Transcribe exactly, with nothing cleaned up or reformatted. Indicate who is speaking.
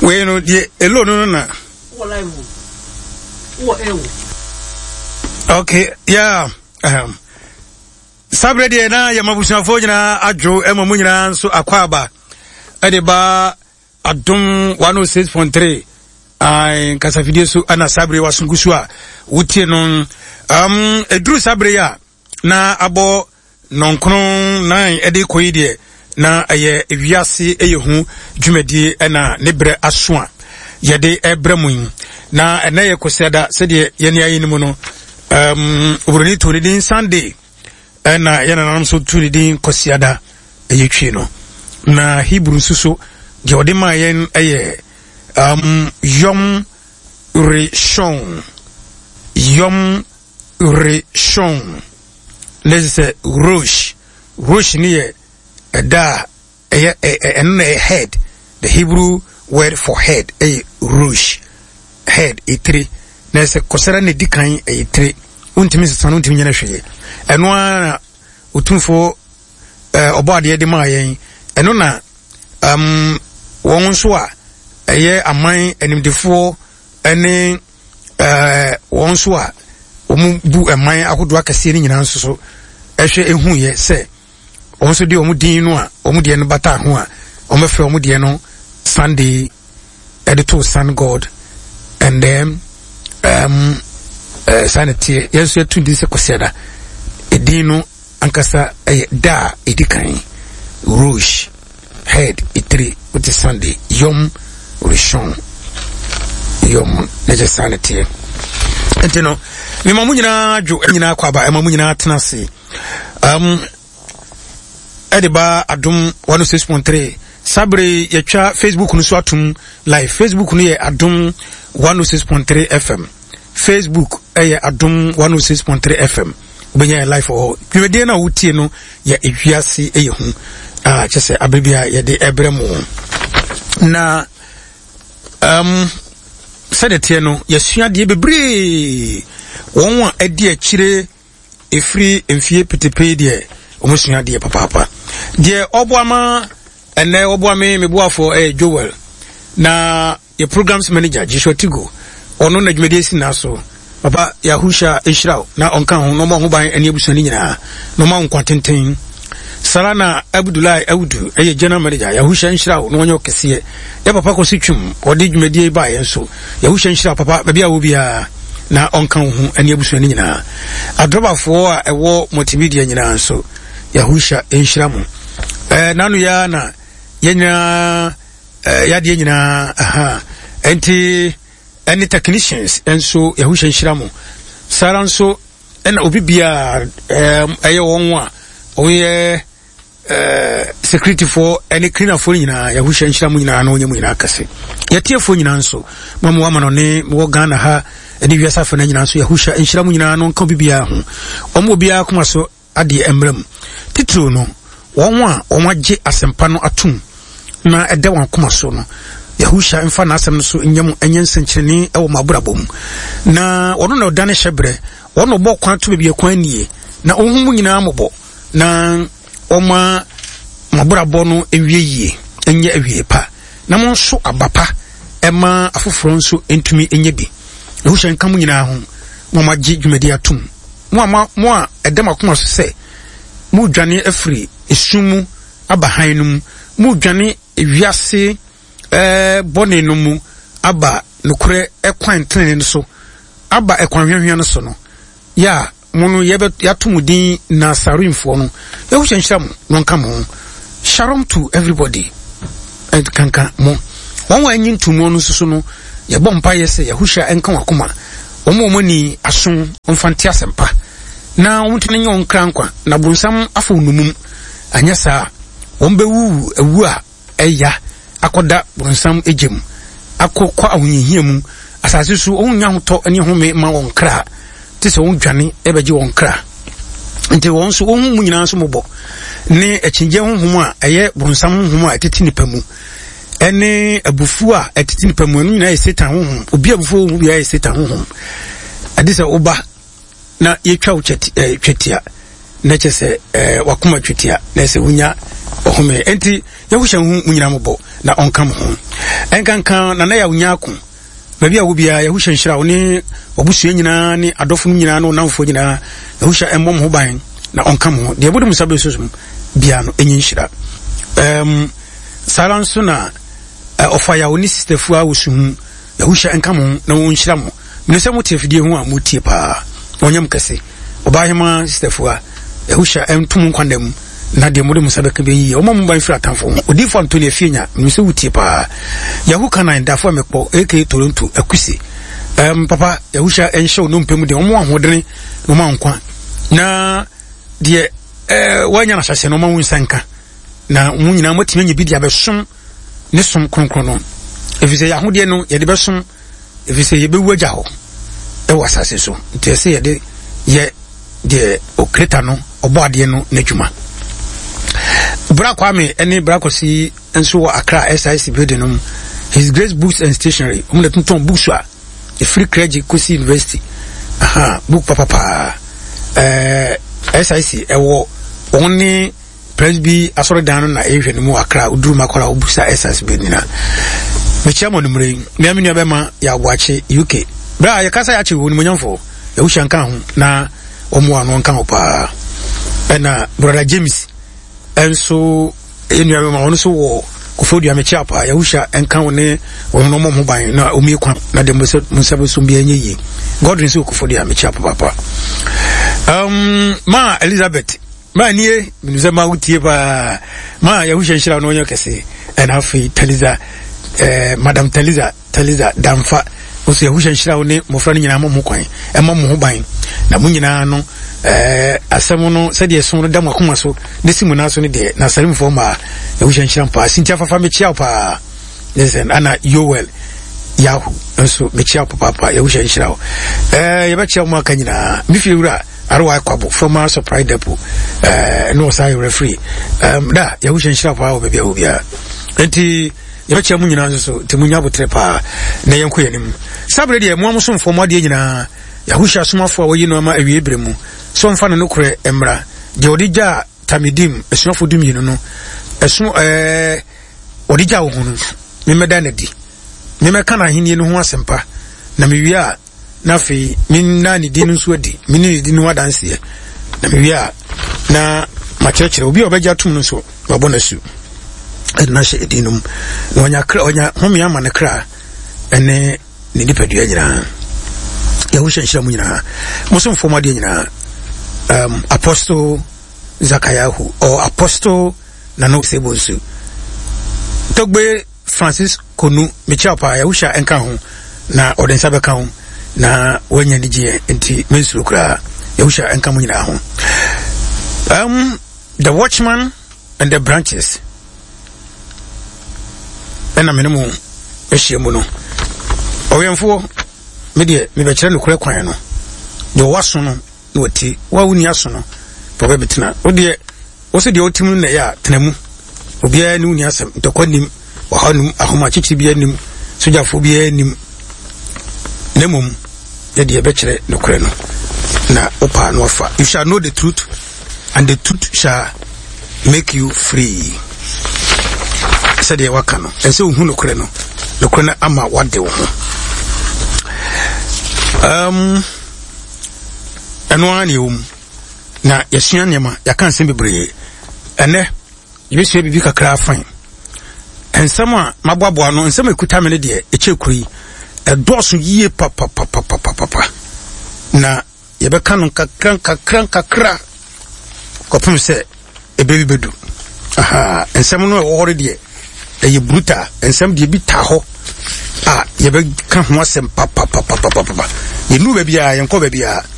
Speaker 1: we no de elo no na
Speaker 2: wo live wo ewo
Speaker 1: okay yeah um sabre de na ya mabusuafo nyina adwo ema mu nyina nso akwaba ade ba adom one oh six point three ai kasafidie so ana sabre wasungusu a wutie no um eduru sabre ya na abo nonkron nine ede koyi de na aye ewiase eyehu dwumadi na nebre asoa yede ebremu na ena ye koseda sede ye ne ayi nimu no um obroni to din Sunday na yana nam so to din kosiada eyetwe no na Hebrew suso ge ode ma yen eye um Yom Rishon Yom Rishon let's say Rosh Rosh ni ye da a a head, the Hebrew word for head, a Rosh head, a tree. There's a Kosera Nedikan, a tree. Untimis San Untiminashe. And one Utunfo Obadi Demaye, and ona um one swa a year a mine and in the four and uh one swa Omu a mine I could work a ceiling in answer so Eshe who ye say. Also di omudi no a omudi no bata ho a omefe omudi no Sunday editor Sun God and then um uh, sanity yes you to this kwasiada edino ankasa eh, da edikan Rosh head itri with Sunday Yom Rishon Yom neje sanity entino me mamu nyina adwo nyina kwaba mamu nyina tenase um Ediba Adum one oh six point three Sabre yetwa Facebook no so atum live Facebook no ye Adum one oh six point three F M Facebook eye Adum one oh six point three F M ubenya live for dwede na wutie no ye ewiase eye hu ah chese abebia ye de ebremu na um sedete no yesua de bebre won a edi akire efri emfie petepe de omusua de papa papa de oboama ene oboame mebuafo eh Joel na your programs manager Joshua Tigo ono na dwumede si na so papa Yahusha Israel na onka ho no mo ho ban ene abusani nyina no ma nkwatenten Sarana Abdullahi Audu eh general manager Yahusha Israel no onyo kese ya papa ko sitwum odi dwumede ba yen so Yahusha Israel papa bia wo bia na onka ho ene abusani nyina adrobafo a ewo multimedia nyina so Yahusha Enshiramu eh nanu ya na yenya eh ya de nyina aha enti any technicians enso Yahusha Enshiramu saranso ena obibia eh aye wonwa oye eh security for any cleaner for nyina Yahusha Enshiramu nyina na onye mu nyina akase yatie fo nyina nso mamu wa manone mo Ghana ha eni wiasa fa na nyina nso Yahusha Enshiramu nyina no nka bibia ho omo bia kuma so ade emrem titru no wonwa omagye asempa no atum na ede wan koma so no Yahusha emfa na asem no so nyam enyensenkyereni e wo mabrabom na wono na odane hyebre wono bɔ kwan to bebia kwan nie na ohum nyina amobɔ na oma mabrabo no ewie yie enye ewie pa na mo so abapa ema afoforo nso entumi enye bi Yahusha nkamu nyina ho mo magye dwumadi atum mo ama mo a ede makoma so se mu dwane afri esumu aba hanum mu dwane ewiase eh bone no mu aba nokure ekwan tene no so aba ekwan hwehwe no so no ya munu yebe yatumudin na sarimfo no Yahusha Enshiramu no nka mo shalom to everybody and kanka mo won wa nyin tumo no so no ye bompa yese Yahusha enka wakoma omo omoni ason omfanti asempa na wontene nyo nkrankwa na bunsam afo numum anyasa wombewu ewu a eya akoda bunsam ejem akokwa ahunhia mu asase so onya hoto ene home ma won kra tese won dwane ebeje won kra nti won so won mu nyina so mobo ne akyinje honhom a eye bunsam honhom a eteti nipa mu ene abufu a eteti nipa mu enu nyina ye setan honhom obi abufu honhom bi ye setan honhom adisa oba na yetwa ucheti eh, chetia na chese eh, wakuma chetia na se unya ohome enti yahusha hu munyina mobo na onkam ho enkankan na na ya unyako babi a wo bia yahusha nhyira wo ne obusu nyina ne adofo nyina no namfo nyina yahusha emmom ho ban na onkam ho de bodum sabe sosum bia no enyi nhyira em salanso na ofaya wo ni sister fu a wo su yahusha enkam na wo nhyira mo mene se motie fidie ho a motie pa onyam kase obahema sister fu a yahusha entum kwandam na de modum sabe ka be yi o mom ban fira tanfo odi fo Anthony Afienya mene se wotie pa yahu kana ndafo mekpo aka Toronto akusi um papa yahusha enhye no mpem de omo ahodene no mankwa na de eh wanya na hyase no ma wunsanka na munyina matime nya bidia besom ne som kronkron no efise yahode no ye de besom efise ye bewu agya ho e wasase so ntese ye de ye de okreta no obo ade no n'adwuma bra kwame ene bra kosi enso wa Accra S I C building no His Grace Books and Stationery um le tonton books a e free credit Kosi University aha book papa pa eh S I C e wo oni presby asoro dan na ehwe no mu Accra uduru makora obusa S I C building na me chiamo numre me amenu abema ya agwache U K bra ya kasa ya che wo ni monyamfo ya husha nka ho na omo anu nka ho pa ena brother James enso enu abema ono so wo kofodi amechi apa ya husha enka wo ne wo no mo ban na omi kwa na de musabe so bia nyeyi Godwin so kofodi amechi apa papa um ma Elizabeth ma nie minuze ma utie ba ma ya husha nshira no onyo kese ena afi Teliza eh Madam Teliza Teliza damfa oso ya husha nshira wo ne mofra nyina mo kwan e mo mo ban na mo nyina no eh asemo no se de so no dam akoma so de simu na so ne de na salim fo ma ya husha nshira pa sintia fafa me chia pa listen ana Yoel yahu enso me chia pa papa ya husha nshira wo eh ya ba chia mo aka nyina mi fi wura arwa kwabo from our surprise depot eh no say referee um da ya husha nshira pa wo be bia obia enti ya ba chia mo nyina so te munya botre pa na yenko yanim sabre de mo amuso mfo mo de nyina ya husha somafo a woyi no ma awie bremu so mfa no kure emra de odija tamidim esomafo dum yinu no eso eh odija wo hunu me meda na di me meka na henie no ho asempa na me wia na fe min na ni di no so adi min ni di no wadanse na me wia na ma chekere obi obeja tum no so wabona su na she edinum na onya kra onya homi ama na kra ene ni dipadua nyina ya husha nshira mu nyina muso mfo made nyina um Apostle Zakayahu or Apostle Nano Sebonsu Togbe Francis Konu Michapa ya husha enka ho na odensa beka ho na wanya nije enti mensu kra ya husha enka mu nyina ho um the Watchman and the Branches ena menemu ehyiemu no oyemfo me de me be kire no kure kwan no de waso no na wati wa wuni aso no pobe betina o de o se de otim na ya tenamu obia ni wuni asem to kwanim wa hanum ahoma chichi bia nim sojafo bia nim nemum de de be kire no kure no na opa no afa you shall know the truth and the truth shall make you free said de wakano ense hu no kure no no kure na ama wade wo ho um anwani um na yesua nema yakan se bebre ene yebesua bibi kakra fan ensama maboaboa no ensama ekuta me ne de echekuri edoso yie papa papa papa papa na yebeka no kakran kakran kakra kopum se ebebi bedu aha ensama no e wore de eye bruta ensam de bi ta ho ah yebe ka ho asem papa papa papa papa yenu ba bia yenko ba bia